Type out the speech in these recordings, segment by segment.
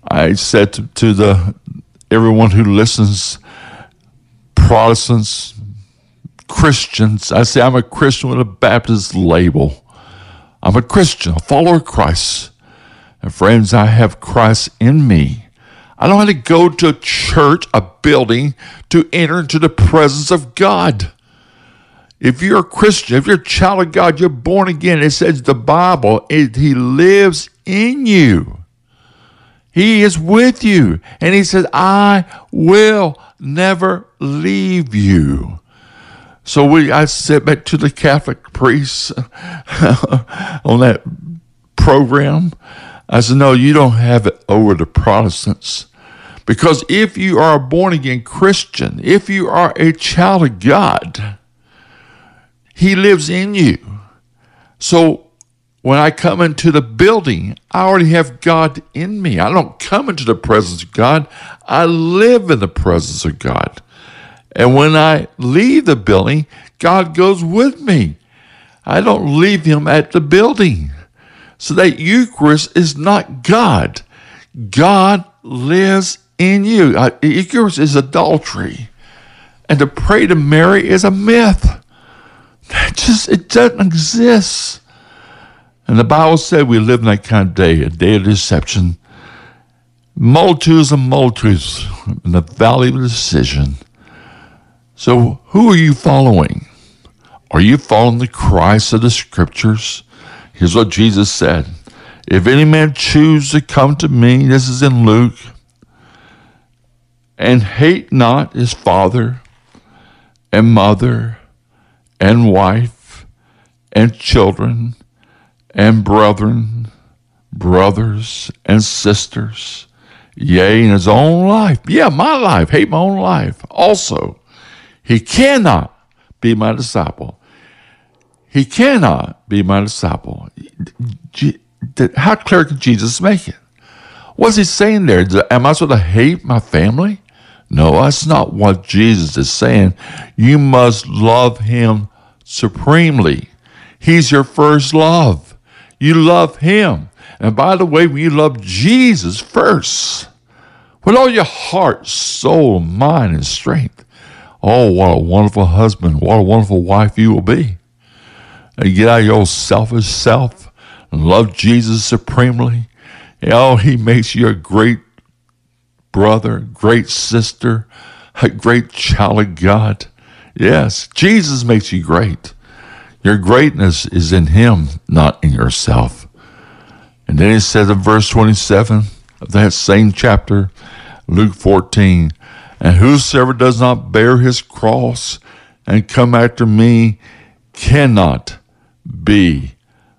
I said to everyone who listens, Protestants, Christians, I say I'm a Christian with a Baptist label. I'm a Christian, a follower of Christ. And friends, I have Christ in me. I don't have to go to a church, a building, to enter into the presence of God. If you're a Christian, if you're a child of God, you're born again. It says the Bible, He lives in you. He is with you. And He says, I will never leave you. So I said back to the Catholic priests on that program, I said, no, you don't have it over the Protestants. Because if you are a born-again Christian, if you are a child of God, He lives in you. So when I come into the building, I already have God in me. I don't come into the presence of God. I live in the presence of God. And when I leave the building, God goes with me. I don't leave Him at the building. So that Eucharist is not God. God lives in you. Eucharist is adultery. And to pray to Mary is a myth. It doesn't exist. And the Bible said we live in that kind of day, a day of deception. Multitudes and multitudes in the valley of decision. So who are you following? Are you following the Christ of the Scriptures? Here's what Jesus said. If any man choose to come to me, this is in Luke, and hate not his father and mother and wife and children and brethren, brothers and sisters, yea, in his own life. Yeah, my life, hate my own life. Also, he cannot be my disciple. He cannot be my disciple. How clear can Jesus make it? What's He saying there? Am I supposed to hate my family? No, that's not what Jesus is saying. You must love Him supremely. He's your first love. You love Him. And by the way, when you love Jesus first, with all your heart, soul, mind, and strength, oh, what a wonderful husband, what a wonderful wife you will be. And get out of your selfish self and love Jesus supremely. Oh, He makes you a great brother, great sister, a great child of God. Yes, Jesus makes you great. Your greatness is in Him, not in yourself. And then He says in verse 27 of that same chapter, Luke 14, and whosoever does not bear his cross and come after me cannot be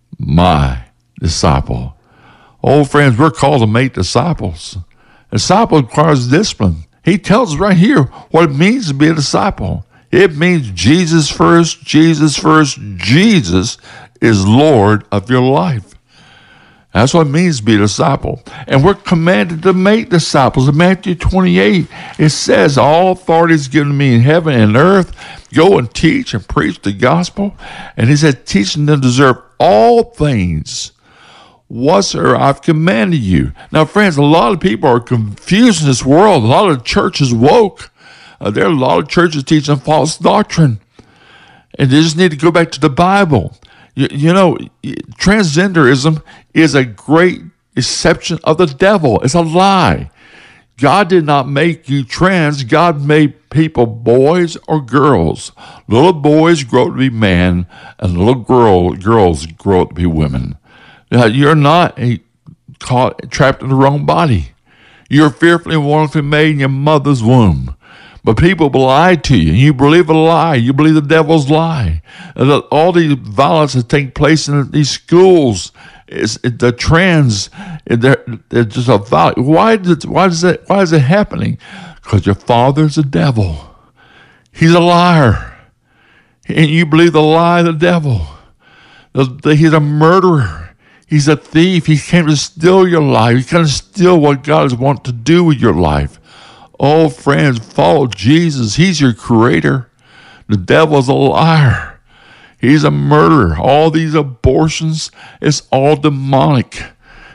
my disciple. Oh, friends, we're called to make disciples. A disciple requires discipline. He tells us right here what it means to be a disciple. It means Jesus first, Jesus first. Jesus is Lord of your life. That's what it means to be a disciple. And we're commanded to make disciples. In Matthew 28, it says, all authority is given to me in heaven and earth. Go and teach and preach the gospel. And He said, teaching them to observe all things whatsoever I've commanded you. Now, friends, a lot of people are confused in this world. A lot of churches woke. There are a lot of churches teaching false doctrine. And they just need to go back to the Bible. You know, transgenderism is a great deception of the devil. It's a lie. God did not make you trans. God made people boys or girls. Little boys grow up to be men, and little girls grow up to be women. Now, you're not trapped in the wrong body. You're fearfully and wonderfully made in your mother's womb. But people lie to you, and you believe a lie. You believe the devil's lie. And all these violence that take place in these schools, the trans, they're just a violence. Why is it happening? Because your father's a devil. He's a liar. And you believe the lie of the devil. He's a murderer. He's a thief. He came to steal your life. He came to steal what God wants to do with your life. Oh, friends, follow Jesus. He's your creator. The devil's a liar. He's a murderer. All these abortions, it's all demonic.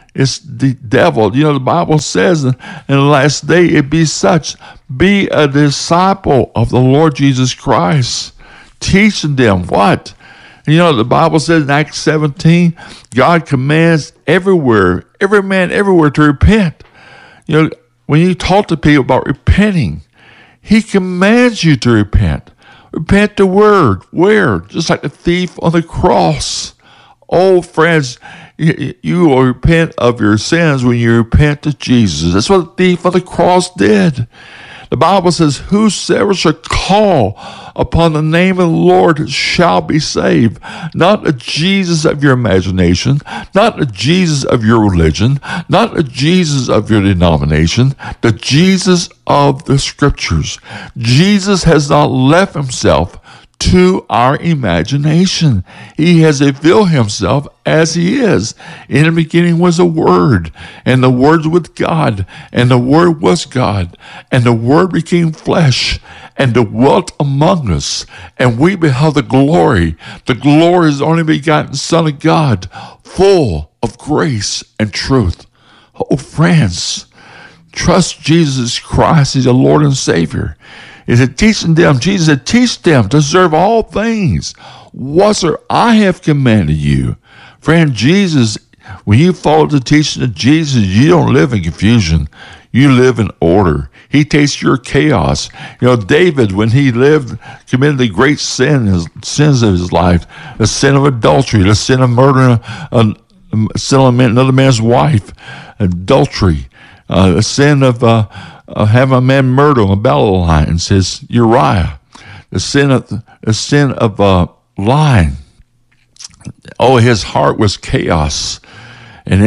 It's the devil. You know, the Bible says in the last day it be such. Be a disciple of the Lord Jesus Christ. Teaching them what? You know, the Bible says in Acts 17, God commands everywhere, every man everywhere to repent. You know, when you talk to people about repenting, he commands you to repent. Repent the word. Where? Just like the thief on the cross. Oh, friends, you will repent of your sins when you repent to Jesus. That's what the thief on the cross did. The Bible says, whosoever shall call upon the name of the Lord shall be saved. Not the Jesus of your imagination, not the Jesus of your religion, not the Jesus of your denomination, the Jesus of the Scriptures. Jesus has not left himself to our imagination. He has revealed himself as he is. In the beginning was a Word, and the Word was with God, and the Word was God, and the Word became flesh, and dwelt among us, and we beheld the glory of the only begotten Son of God, full of grace and truth. Oh, friends, trust Jesus Christ as your Lord and Savior. Is it teaching them? Jesus said, teach them to observe all things whatsoever I have commanded you. Friend, Jesus, when you follow the teaching of Jesus, you don't live in confusion. You live in order. He takes your chaos. You know, David, when he committed the great sins of his life, the sin of adultery, the sin of murdering, sin of another man's wife, adultery, the sin of having a man murder on a battle line, says Uriah, the sin of lying. Oh, his heart was chaos. And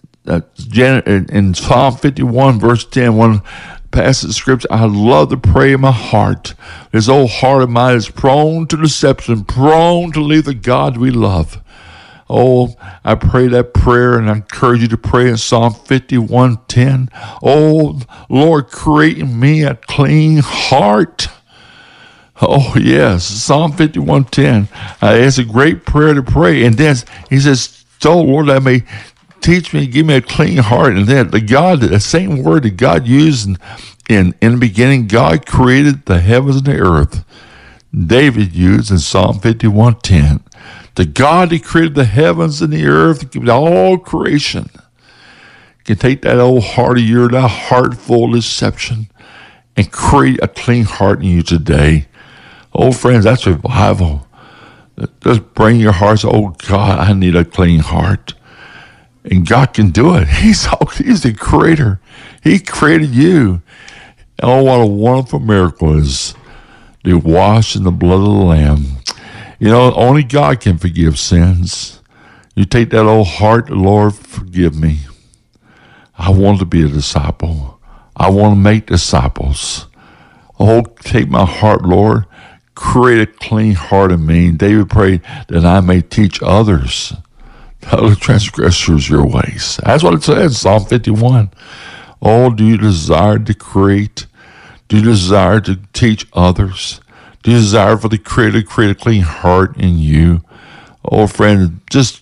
in Psalm 51, verse 10, one passage of scripture, I love to pray in my heart. This old heart of mine is prone to deception, prone to leave the God we love. Oh, I pray that prayer, and I encourage you to pray in Psalm 51:10. Oh, Lord, create in me a clean heart. Oh, yes, Psalm 51:10. It's a great prayer to pray. And then he says, so, Lord, I may teach me, give me a clean heart. And then the same word that God used in the beginning, God created the heavens and the earth. David used in Psalm 51:10. The God that created the heavens and the earth, all creation, can take that old heart of yours, that heart full of deception, and create a clean heart in you today. Oh, friends, that's revival. Just bring your hearts, oh, God, I need a clean heart. And God can do it. He's the creator. He created you. Oh, what a wonderful miracle is to be washed in the blood of the Lamb. You know, only God can forgive sins. You take that old heart, Lord, forgive me. I want to be a disciple. I want to make disciples. Oh, take my heart, Lord. Create a clean heart in me. David prayed that I may teach others, other transgressors, your ways. That's what it says, Psalm 51. Oh, do you desire to create? Do you desire to teach others? Do you desire for the Creator to create a clean heart in you? Oh, friend, just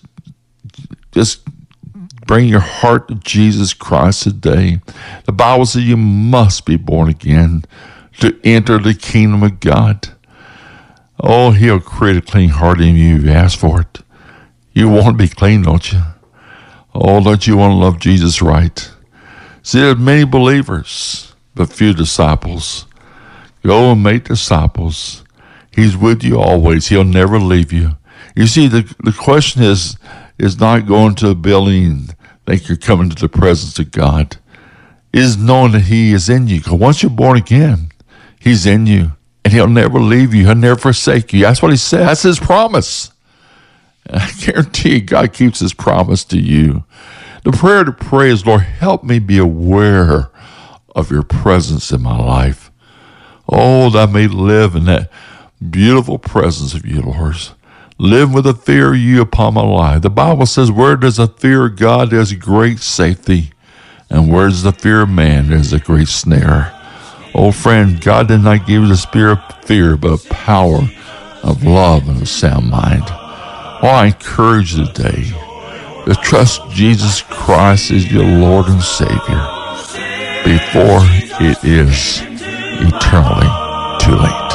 bring your heart to Jesus Christ today. The Bible says you must be born again to enter the kingdom of God. Oh, he'll create a clean heart in you if you ask for it. You want to be clean, don't you? Oh, don't you want to love Jesus right? See, there's many believers, but few disciples. Go and make disciples. He's with you always. He'll never leave you. You see, the question is not going to a building and think you're coming to the presence of God. It is knowing that he is in you. Because once you're born again, he's in you. And he'll never leave you. He'll never forsake you. That's what he said. That's his promise. And I guarantee you, God keeps his promise to you. The prayer to pray is, Lord, help me be aware of your presence in my life. Oh, that I may live in that beautiful presence of you, Lord. Live with the fear of you upon my life. The Bible says, where there's a fear of God, there's great safety. And where there's the fear of man, there's a great snare. Oh, friend, God did not give you the spirit of fear, but a power of love and a sound mind. Oh, I encourage you today. to trust Jesus Christ as your Lord and Savior before it is eternally too late.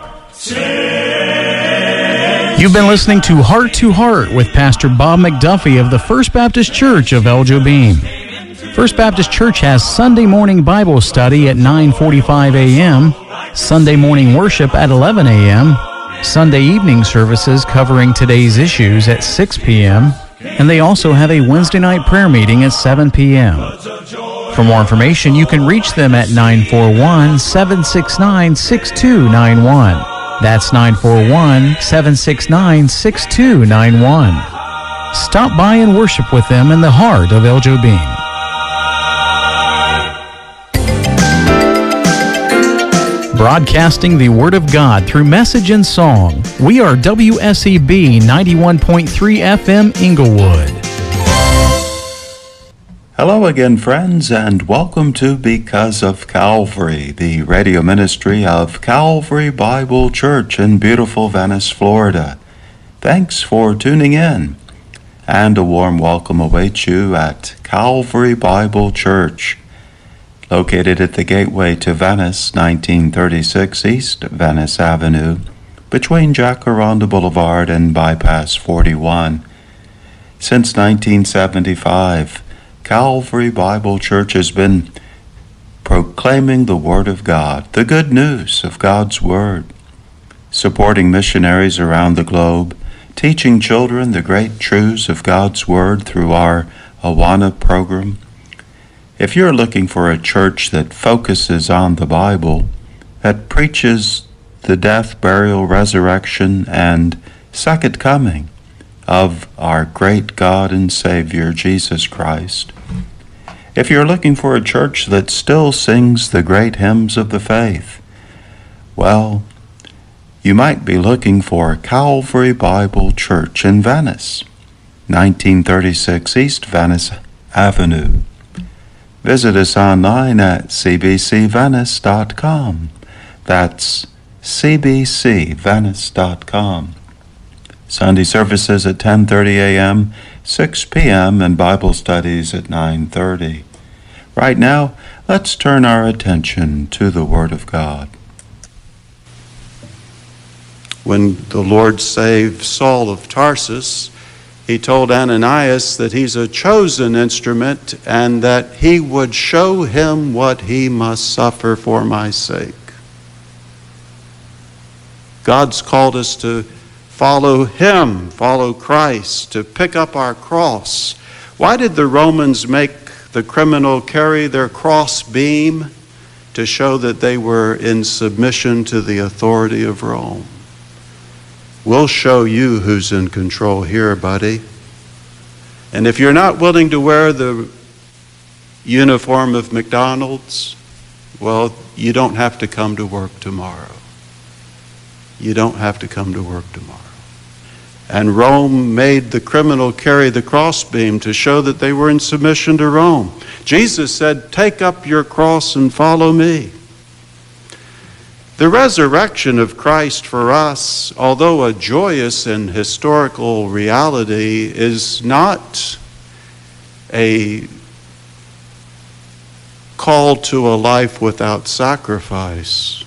You've been listening to Heart with Pastor Bob McDuffie of the First Baptist Church of El Jobim. First Baptist Church has Sunday morning Bible study at 9:45 a.m., Sunday morning worship at 11 a.m., Sunday evening services covering today's issues at 6 p.m., and they also have a Wednesday night prayer meeting at 7 p.m. For more information, you can reach them at 941-769-6291. That's 941-769-6291. Stop by and worship with them in the heart of El Jobim. Broadcasting the Word of God through message and song, we are WSEB 91.3 FM Inglewood. Hello again, friends, and welcome to Because of Calvary, the radio ministry of Calvary Bible Church in beautiful Venice, Florida. Thanks for tuning in, and a warm welcome awaits you at Calvary Bible Church, located at the gateway to Venice, 1936 East Venice Avenue, between Jacaranda Boulevard and Bypass 41. Since 1975, Calvary Bible Church has been proclaiming the Word of God, the good news of God's Word, supporting missionaries around the globe, teaching children the great truths of God's Word through our Awana program. If you're looking for a church that focuses on the Bible, that preaches the death, burial, resurrection, and second coming of our great God and Savior, Jesus Christ. If you're looking for a church that still sings the great hymns of the faith, well, you might be looking for Calvary Bible Church in Venice, 1936 East Venice Avenue. Visit us online at cbcvenice.com. That's cbcvenice.com. Sunday services at 10:30 a.m., 6 p.m., and Bible studies at 9:30. Right now, let's turn our attention to the Word of God. When the Lord saved Saul of Tarsus, he told Ananias that he's a chosen instrument and that he would show him what he must suffer for my sake. God's called us to follow Him, follow Christ, to pick up our cross. Why did the Romans make the criminal carry their cross beam? To show that they were in submission to the authority of Rome. We'll show you who's in control here, buddy. And if you're not willing to wear the uniform of McDonald's, well, you don't have to come to work tomorrow. You don't have to come to work tomorrow. And Rome made the criminal carry the crossbeam to show that they were in submission to Rome. Jesus said, "Take up your cross and follow me." The resurrection of Christ for us, although a joyous and historical reality, is not a call to a life without sacrifice.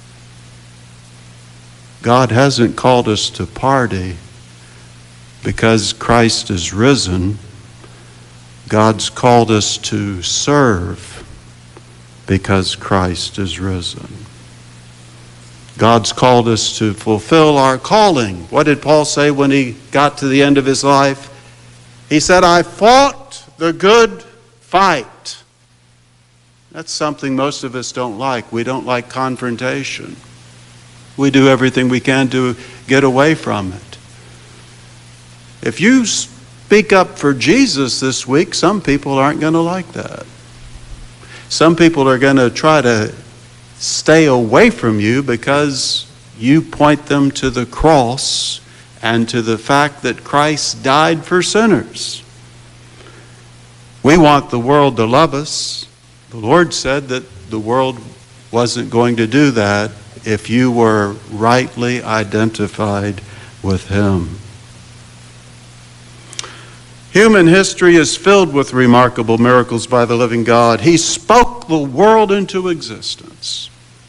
God hasn't called us to party because Christ is risen. God's called us to serve because Christ is risen. God's called us to fulfill our calling. What did Paul say when he got to the end of his life? He said, "I fought the good fight." That's something most of us don't like. We don't like confrontation. We do everything we can to get away from it. If you speak up for Jesus this week, some people aren't going to like that. Some people are going to try to stay away from you because you point them to the cross and to the fact that Christ died for sinners. We want the world to love us. The Lord said that the world wasn't going to do that if you were rightly identified with Him. Human history is filled with remarkable miracles by the living God. He spoke the world into existence.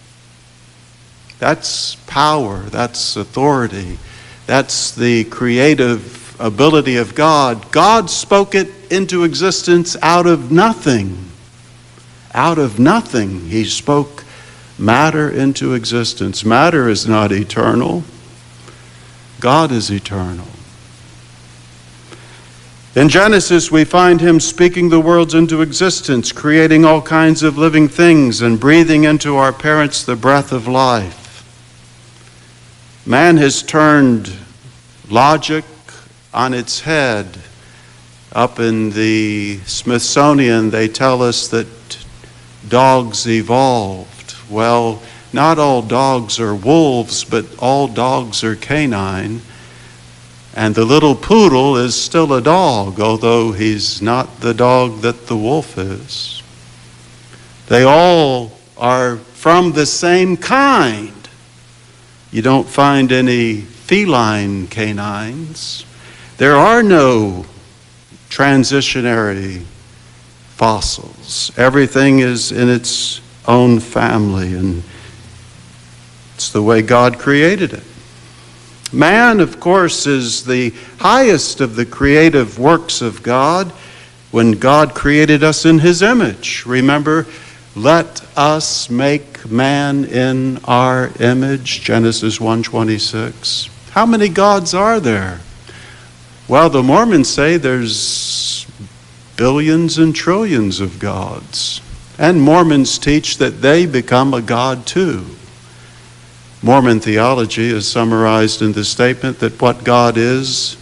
That's power, that's authority, that's the creative ability of God. God spoke it into existence out of nothing. Out of nothing, He spoke matter into existence. Matter is not eternal. God is eternal. In Genesis, we find Him speaking the worlds into existence, creating all kinds of living things and breathing into our parents the breath of life. Man has turned logic on its head. Up in the Smithsonian, they tell us that dogs evolved. Well, not all dogs are wolves, but all dogs are canine. And the little poodle is still a dog, although he's not the dog that the wolf is. They all are from the same kind. You don't find any feline canines. There are no transitionary fossils. Everything is in its own family, and it's the way God created it. Man, of course, is the highest of the creative works of God when God created us in His image. Remember, let us make man in our image, Genesis 1:26. How many gods are there? Well, the Mormons say there's billions and trillions of gods. And Mormons teach that they become a god too. Mormon theology is summarized in the statement that what God is,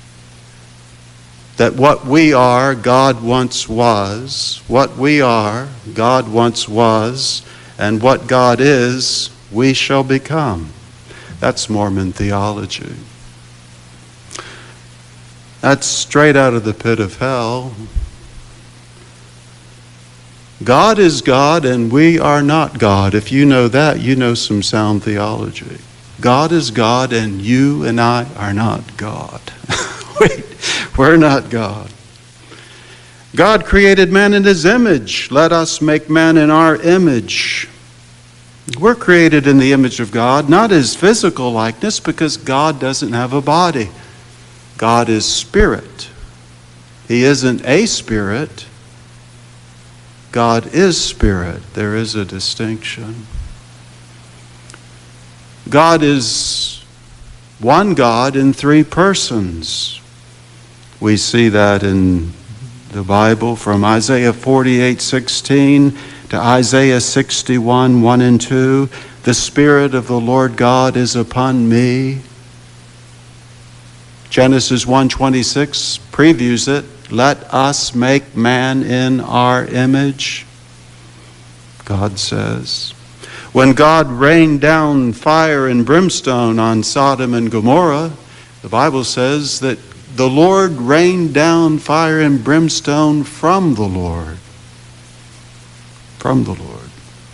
that what we are, God once was. What we are, God once was. And what God is, we shall become. That's Mormon theology. That's straight out of the pit of hell. God is God and we are not God. If you know that, you know some sound theology. God is God and you and I are not God. Wait, we're not God. God created man in His image. Let us make man in our image. We're created in the image of God, not His physical likeness, because God doesn't have a body. God is spirit. He isn't a spirit. God is spirit. There is a distinction. God is one God in three persons. We see that in the Bible from Isaiah 48:16 to Isaiah 61:1 and 2. The Spirit of the Lord God is upon me. Genesis 1:26 previews it. Let us make man in our image, God says. When God rained down fire and brimstone on Sodom and Gomorrah, the Bible says that the Lord rained down fire and brimstone from the Lord. From the Lord.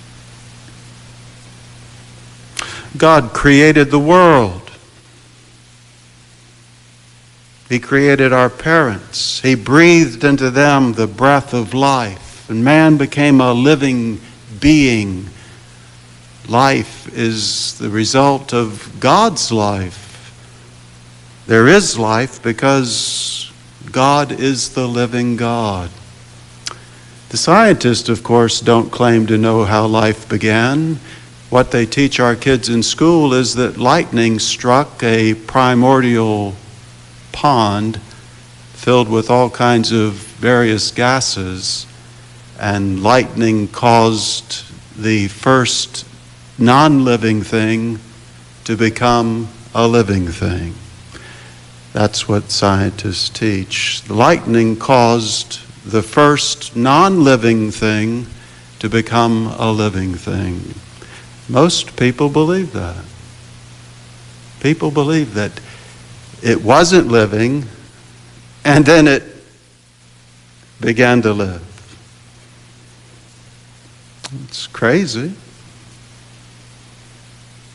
God created the world. He created our parents. He breathed into them the breath of life, and man became a living being. Life is the result of God's life. There is life because God is the living God. The scientists, of course, don't claim to know how life began. What they teach our kids in school is that lightning struck a primordial pond filled with all kinds of various gases, and lightning caused the first non-living thing to become a living thing. That's what scientists teach. The lightning caused the first non-living thing to become a living thing. Most people believe that. People believe that it wasn't living, and then it began to live. It's crazy.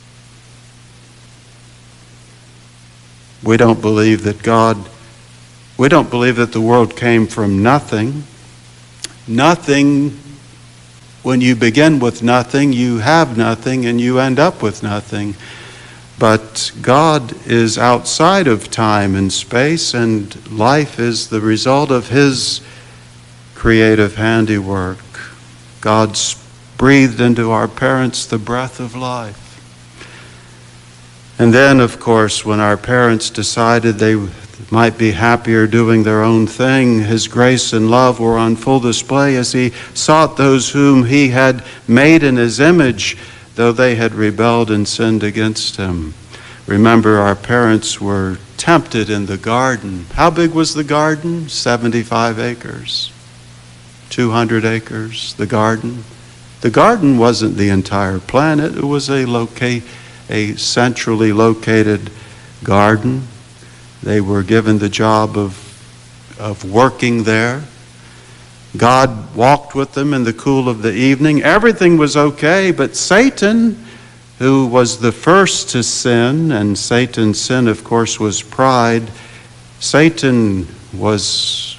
We don't believe that God We don't believe that the world came from nothing. Nothing, when you begin with nothing, you have nothing and you end up with nothing. But God is outside of time and space, and life is the result of His creative handiwork. God's breathed into our parents the breath of life. And then, of course, when our parents decided they might be happier doing their own thing, His grace and love were on full display as He sought those whom He had made in His image, though they had rebelled and sinned against Him. Remember, our parents were tempted in the garden. How big was the garden? 75 acres. 200 acres, the garden. The garden wasn't the entire planet. It was a centrally located garden. They were given the job of working there. God walked with them in the cool of the evening. Everything was okay, but Satan, who was the first to sin, and Satan's sin, of course, was pride. Satan was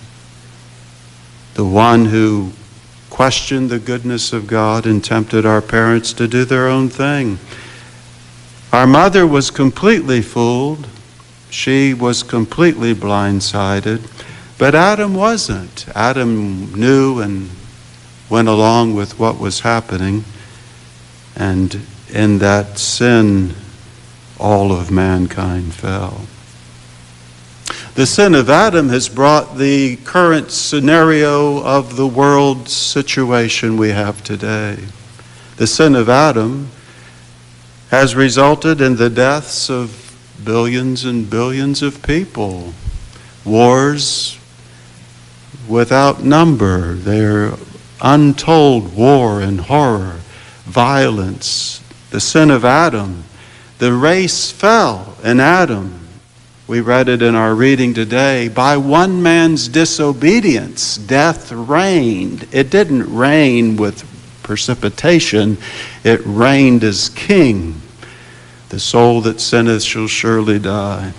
the one who questioned the goodness of God and tempted our parents to do their own thing. Our mother was completely fooled. She was completely blindsided. But Adam wasn't. Adam knew and went along with what was happening. And in that sin, all of mankind fell. The sin of Adam has brought the current scenario of the world situation we have today. The sin of Adam has resulted in the deaths of billions and billions of people. Wars without number. They're untold war and horror, violence. The sin of Adam. The race fell in Adam. We read it in our reading today. By one man's disobedience, death reigned. It didn't reign with precipitation. It reigned as king. The soul that sinneth shall surely die.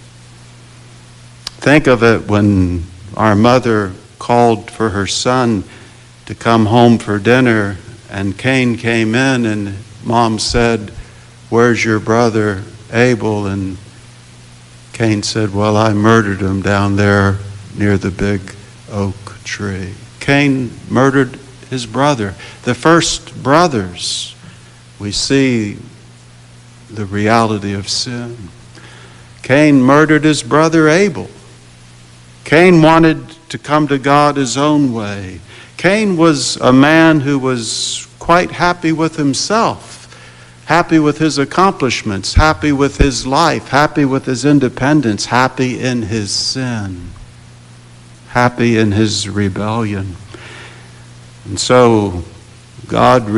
Think of it when our mother called for her son to come home for dinner, and Cain came in, and Mom said, "Where's your brother Abel?" And Cain said, "Well, I murdered him down there near the big oak tree." Cain murdered his brother. The first brothers, we see the reality of sin. Cain murdered his brother Abel. Cain wanted to come to God his own way. Cain was a man who was quite happy with himself, happy with his accomplishments, happy with his life, happy with his independence, happy in his sin, happy in his rebellion. And so God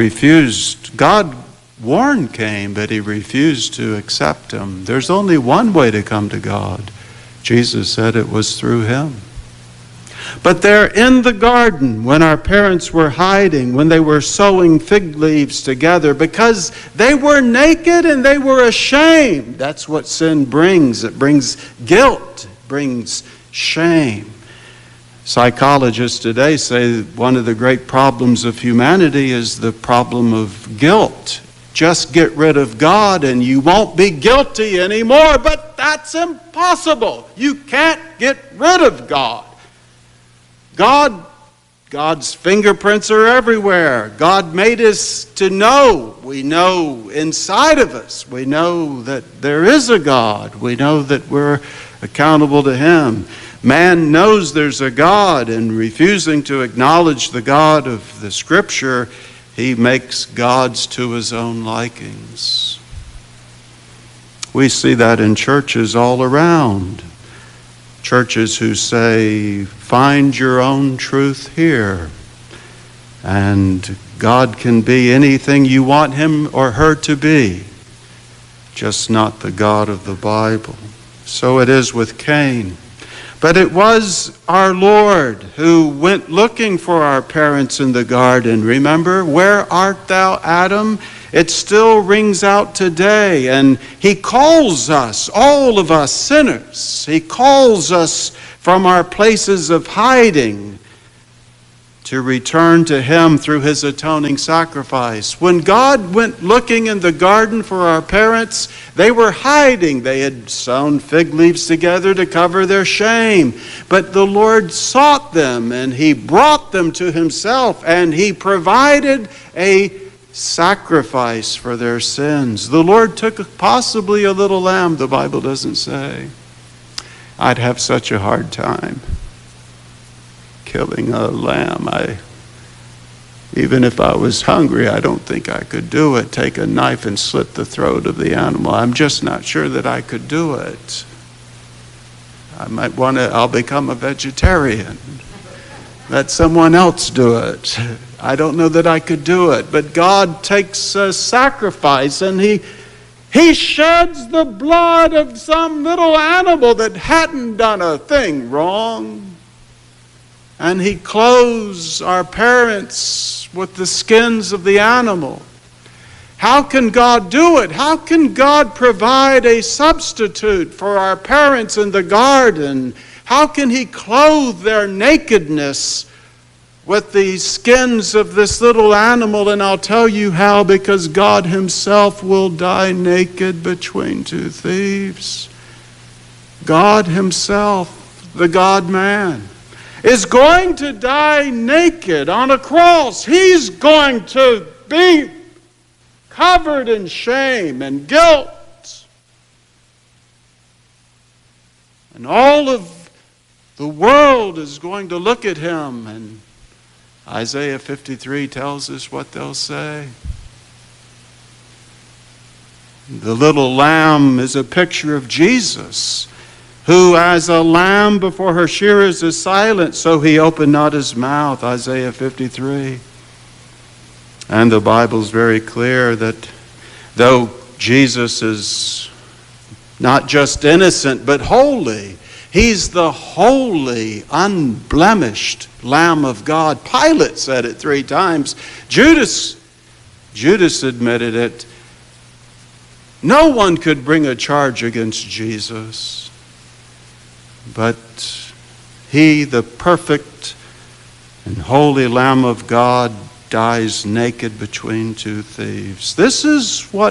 warned Cain, but he refused to accept him. There's only one way to come to God. Jesus said it was through him. But there in the garden, when our parents were hiding, when they were sewing fig leaves together, because they were naked and they were ashamed. That's what sin brings. It brings guilt, it brings shame. Psychologists today say one of the great problems of humanity is the problem of guilt. Just get rid of God and you won't be guilty anymore. But that's impossible. You can't get rid of God. God's fingerprints are everywhere. God made us to know. We know inside of us. We know that there is a God. We know that we're accountable to Him. Man knows there's a God, and refusing to acknowledge the God of the Scripture, he makes gods to his own likings. We see that in churches all around. Churches who say, find your own truth here. And God can be anything you want him or her to be, just not the God of the Bible. So it is with Cain. But it was our Lord who went looking for our parents in the garden. Remember, where art thou, Adam? It still rings out today. And he calls us, all of us sinners, he calls us from our places of hiding, to return to Him through His atoning sacrifice. When God went looking in the garden for our parents, they were hiding. They had sewn fig leaves together to cover their shame. But the Lord sought them, and He brought them to Himself, and He provided a sacrifice for their sins. The Lord took possibly a little lamb, the Bible doesn't say. I'd have such a hard time killing a lamb. Even if I was hungry, I don't think I could do it. Take a knife and slit the throat of the animal. I'm just not sure that I could do it. I'll become a vegetarian. Let someone else do it. I don't know that I could do it. But God takes a sacrifice, and He sheds the blood of some little animal that hadn't done a thing wrong. And He clothes our parents with the skins of the animal. How can God do it? How can God provide a substitute for our parents in the garden? How can He clothe their nakedness with the skins of this little animal? And I'll tell you how, because God Himself will die naked between two thieves. God Himself, the God-man, is going to die naked on a cross. He's going to be covered in shame and guilt. And all of the world is going to look at Him, and Isaiah 53 tells us what they'll say. The little lamb is a picture of Jesus, who as a lamb before her shearers is silent, so He opened not His mouth, Isaiah 53. And the Bible's very clear that though Jesus is not just innocent, but holy, He's the holy, unblemished Lamb of God. Pilate said it 3 times. Judas admitted it. No one could bring a charge against Jesus. But He, the perfect and holy Lamb of God, dies naked between two thieves. This is what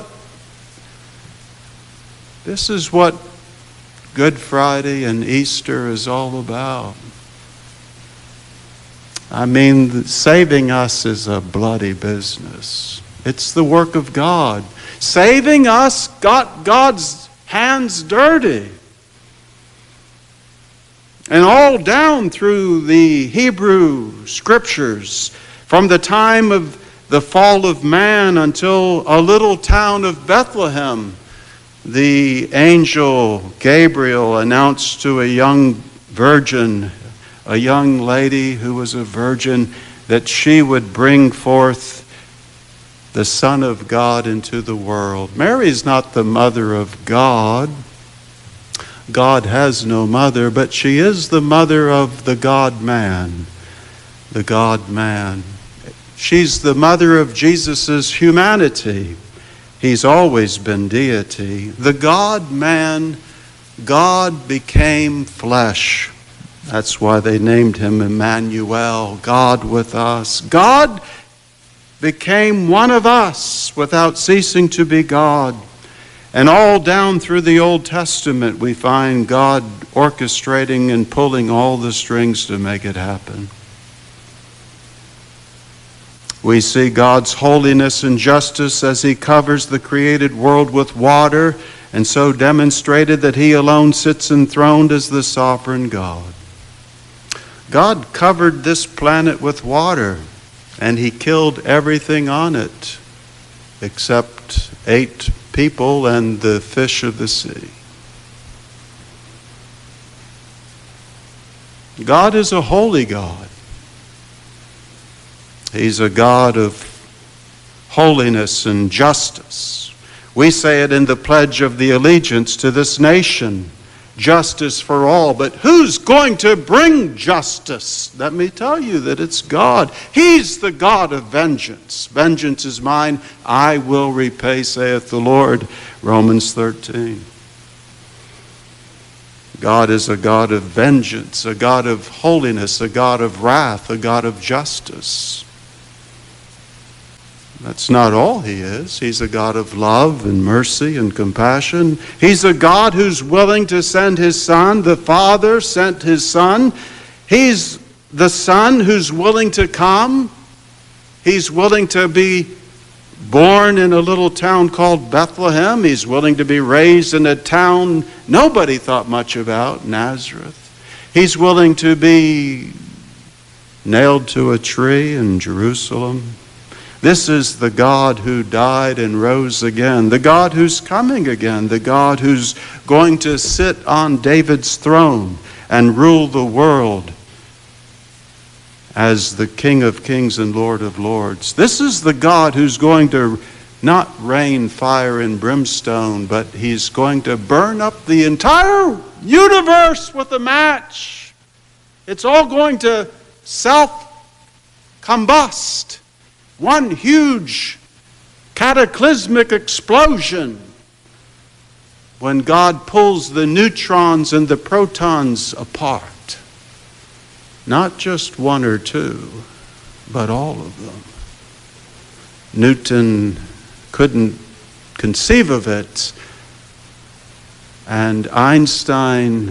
Good Friday and Easter is all about. I mean, saving us is a bloody business. It's the work of God. Saving us got God's hands dirty. And all down through the Hebrew Scriptures, from the time of the fall of man until a little town of Bethlehem, the angel Gabriel announced to a young virgin, a young lady who was a virgin, that she would bring forth the Son of God into the world. Mary is not the mother of God. God has no mother, but she is the mother of the God-man. The God-man. She's the mother of Jesus' humanity. He's always been deity. The God-man, God became flesh. That's why they named Him Emmanuel, God with us. God became one of us without ceasing to be God. And all down through the Old Testament, we find God orchestrating and pulling all the strings to make it happen. We see God's holiness and justice as He covers the created world with water, and so demonstrated that He alone sits enthroned as the sovereign God. God covered this planet with water, and He killed everything on it except 8 people and the fish of the sea. God is a holy God. He's a God of holiness and justice. We say it in the Pledge of the Allegiance to this nation, justice for all. But who's going to bring justice? Let me tell you that it's God. He's the God of vengeance. Vengeance is mine, I will repay, saith the Lord. Romans 13. God is a God of vengeance, a God of holiness, a God of wrath, a God of justice. That's not all he is. He's a God of love and mercy and compassion. He's a God who's willing to send his Son. The Father sent his Son. He's the Son who's willing to come. He's willing to be born in a little town called Bethlehem. He's willing to be raised in a town nobody thought much about, Nazareth. He's willing to be nailed to a tree in Jerusalem. This is the God who died and rose again, the God who's coming again, the God who's going to sit on David's throne and rule the world as the King of Kings and Lord of Lords. This is the God who's going to not rain fire and brimstone, but he's going to burn up the entire universe with a match. It's all going to self-combust. One huge cataclysmic explosion when God pulls the neutrons and the protons apart. Not just one or two, but all of them. Newton couldn't conceive of it, and Einstein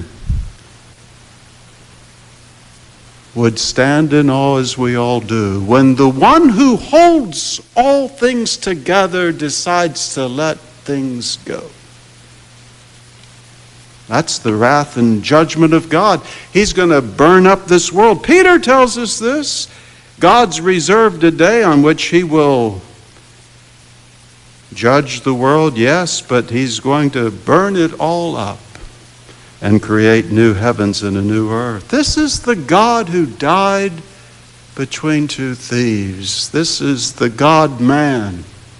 would stand in awe, as we all do, when the one who holds all things together decides to let things go. That's the wrath and judgment of God. He's going to burn up this world. Peter tells us this. God's reserved a day on which he will judge the world, yes, but he's going to burn it all up and create new heavens and a new earth. This is the God who died between two thieves. This is the God-man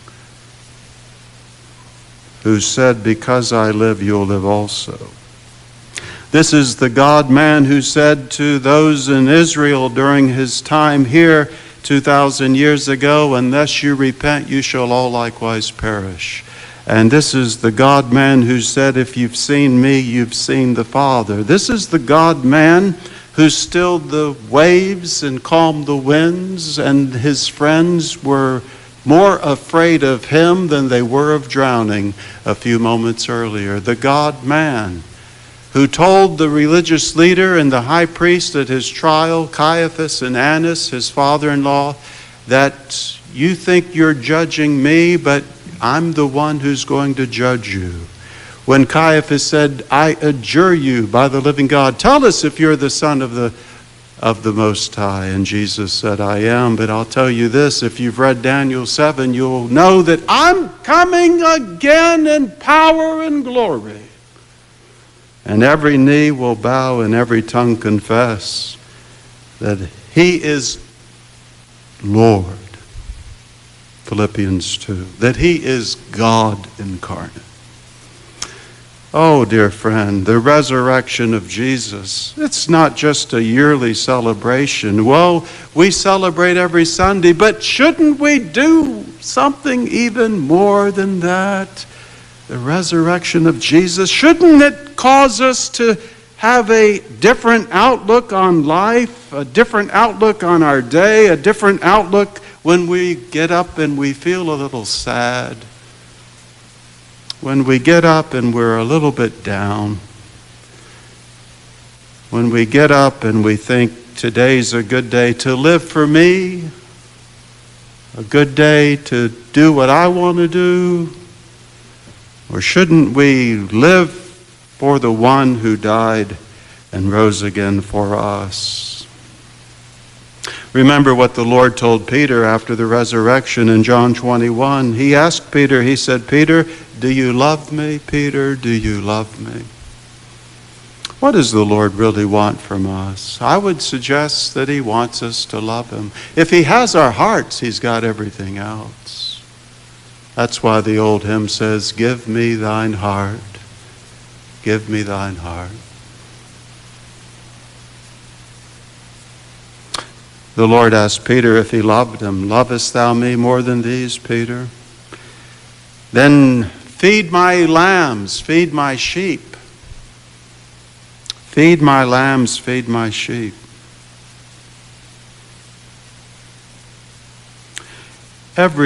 who said, because I live, you'll live also. This is the God-man who said to those in Israel during his time here 2,000 years ago, unless you repent, you shall all likewise perish. And this is the God-man who said, if you've seen me, you've seen the Father. This is the God-man who stilled the waves and calmed the winds, and his friends were more afraid of him than they were of drowning a few moments earlier. The God-man who told the religious leader and the high priest at his trial, Caiaphas and Annas, his father-in-law, that you think you're judging me, but I'm the one who's going to judge you. When Caiaphas said, I adjure you by the living God, tell us if you're the Son of the Most High. And Jesus said, I am, but I'll tell you this, if you've read Daniel 7, you'll know that I'm coming again in power and glory. And every knee will bow and every tongue confess that he is Lord. Philippians 2, that he is God incarnate. Oh, dear friend, the resurrection of Jesus, it's not just a yearly celebration. Well, we celebrate every Sunday, but shouldn't we do something even more than that? The resurrection of Jesus, shouldn't it cause us to have a different outlook on life, a different outlook on our day, a different outlook when we get up and we feel a little sad, when we get up and we're a little bit down, when we get up and we think today's a good day to live for me, a good day to do what I want to do, or shouldn't we live for the one who died and rose again for us? Remember what the Lord told Peter after the resurrection in John 21. He asked Peter, he said, Peter, do you love me? Peter, do you love me? What does the Lord really want from us? I would suggest that he wants us to love him. If he has our hearts, he's got everything else. That's why the old hymn says, give me thine heart, give me thine heart. The Lord asked Peter if he loved him. Lovest thou me more than these, Peter? Then feed my lambs, feed my sheep. Feed my lambs, feed my sheep. Every